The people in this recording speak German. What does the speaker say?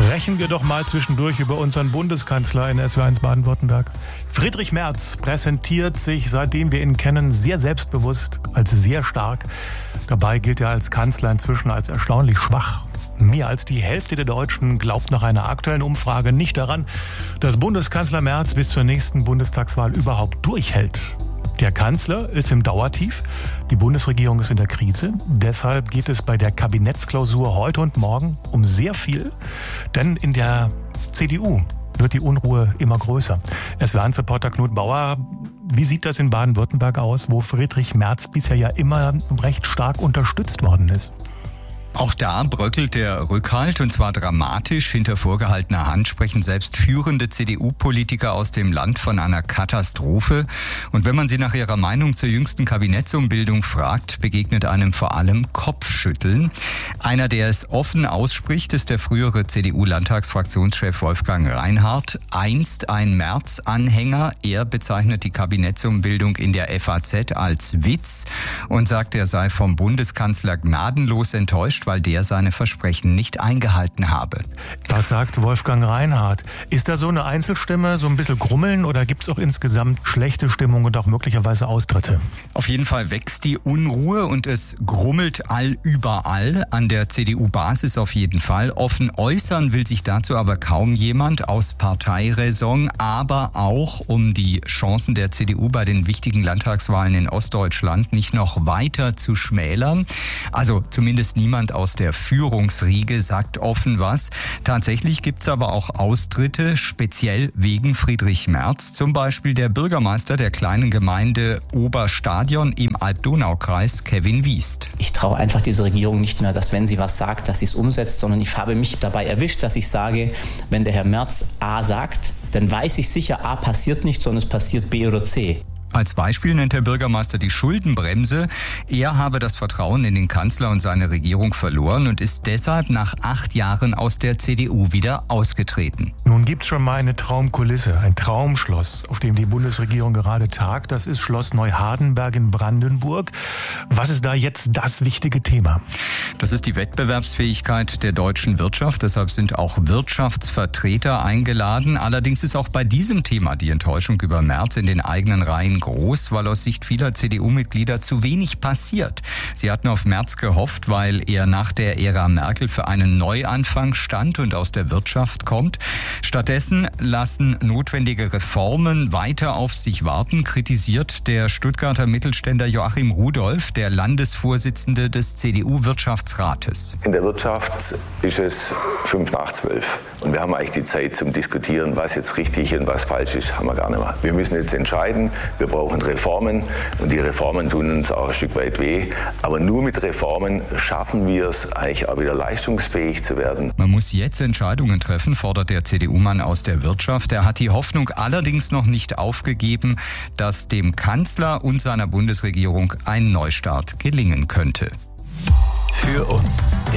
Sprechen wir doch mal zwischendurch über unseren Bundeskanzler in SWR1 Baden-Württemberg. Friedrich Merz präsentiert sich, seitdem wir ihn kennen, sehr selbstbewusst, als sehr stark. Dabei gilt er als Kanzler inzwischen als erstaunlich schwach. Mehr als die Hälfte der Deutschen glaubt nach einer aktuellen Umfrage nicht daran, dass Bundeskanzler Merz bis zur nächsten Bundestagswahl überhaupt durchhält. Der Kanzler ist im Dauertief, die Bundesregierung ist in der Krise. Deshalb geht es bei der Kabinettsklausur heute und morgen um sehr viel. Denn in der CDU wird die Unruhe immer größer. SWR1-Reporter Knut Bauer, wie sieht das in Baden-Württemberg aus, wo Friedrich Merz bisher ja immer recht stark unterstützt worden ist? Auch da bröckelt der Rückhalt, und zwar dramatisch. Hinter vorgehaltener Hand sprechen selbst führende CDU-Politiker aus dem Land von einer Katastrophe. Und wenn man sie nach ihrer Meinung zur jüngsten Kabinettsumbildung fragt, begegnet einem vor allem Kopfschütteln. Einer, der es offen ausspricht, ist der frühere CDU-Landtagsfraktionschef Wolfgang Reinhardt, einst ein Merz-Anhänger. Er bezeichnet die Kabinettsumbildung in der FAZ als Witz und sagt, er sei vom Bundeskanzler gnadenlos enttäuscht, weil der seine Versprechen nicht eingehalten habe. Das sagt Wolfgang Reinhardt. Ist da so eine Einzelstimme, so ein bisschen Grummeln, oder gibt es auch insgesamt schlechte Stimmung und auch möglicherweise Austritte? Auf jeden Fall wächst die Unruhe und es grummelt überall, an der CDU-Basis auf jeden Fall. Offen äußern will sich dazu aber kaum jemand, aus Parteiräson, aber auch um die Chancen der CDU bei den wichtigen Landtagswahlen in Ostdeutschland nicht noch weiter zu schmälern. Also zumindest niemand aus der Führungsriege sagt offen was. Tatsächlich gibt es aber auch Austritte, speziell wegen Friedrich Merz. Zum Beispiel der Bürgermeister der kleinen Gemeinde Oberstadion im Alb-Donau-Kreis, Kevin Wiest. Ich traue einfach dieser Regierung nicht mehr, dass wenn sie was sagt, dass sie es umsetzt, sondern ich habe mich dabei erwischt, dass ich sage, wenn der Herr Merz A sagt, dann weiß ich sicher, A passiert nicht, sondern es passiert B oder C. Als Beispiel nennt der Bürgermeister die Schuldenbremse. Er habe das Vertrauen in den Kanzler und seine Regierung verloren und ist deshalb nach 8 Jahren aus der CDU wieder ausgetreten. Nun gibt's schon mal eine Traumkulisse, ein Traumschloss, auf dem die Bundesregierung gerade tagt. Das ist Schloss Neuhardenberg in Brandenburg. Was ist da jetzt das wichtige Thema? Das ist die Wettbewerbsfähigkeit der deutschen Wirtschaft. Deshalb sind auch Wirtschaftsvertreter eingeladen. Allerdings ist auch bei diesem Thema die Enttäuschung über Merz in den eigenen Reihen groß, weil aus Sicht vieler CDU-Mitglieder zu wenig passiert. Sie hatten auf Merz gehofft, weil er nach der Ära Merkel für einen Neuanfang stand und aus der Wirtschaft kommt. Stattdessen lassen notwendige Reformen weiter auf sich warten, kritisiert der Stuttgarter Mittelständler Joachim Rudolph, der Landesvorsitzende des CDU-Wirtschaftsrates. In der Wirtschaft ist es 5 nach 12 und wir haben eigentlich die Zeit zum Diskutieren, was jetzt richtig und was falsch ist, haben wir gar nicht mehr. Wir müssen jetzt entscheiden, wir brauchen Reformen und die Reformen tun uns auch ein Stück weit weh. Aber nur mit Reformen schaffen wir es, eigentlich auch wieder leistungsfähig zu werden. Man muss jetzt Entscheidungen treffen, fordert der CDU-Mann aus der Wirtschaft. Er hat die Hoffnung allerdings noch nicht aufgegeben, dass dem Kanzler und seiner Bundesregierung ein Neustart gelingen könnte. Für uns